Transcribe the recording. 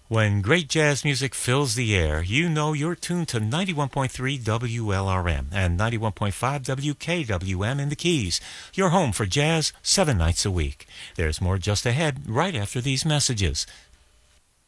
When great jazz music fills the air, you know you're tuned to 91.3 WLRM and 91.5 WKWM in the Keys, your home for jazz 7 nights a week. There's more just ahead right after these messages.